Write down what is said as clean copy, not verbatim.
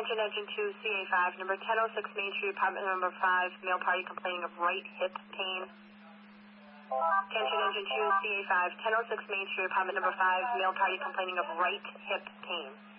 Attention engine 2, CA5, number 1006 Main Street, apartment number 5, male party complaining of right hip pain. Attention engine 2, CA5, 1006 Main Street, apartment number 5, male party complaining of right hip pain.